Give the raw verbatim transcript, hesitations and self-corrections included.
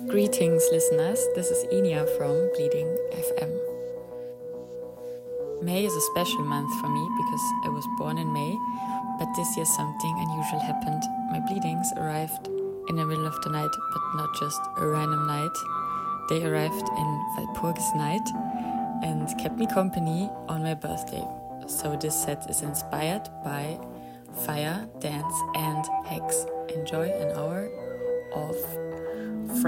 Greetings, listeners. This is Enya from Bleeding F M. May is a special month for me because I was born in May, but this year something unusual happened. My bleedings arrived in the middle of the night, but not just a random night. They arrived in Walpurgis night and kept me company on my birthday. So this set is inspired by fire, dance and hex. Enjoy an hour of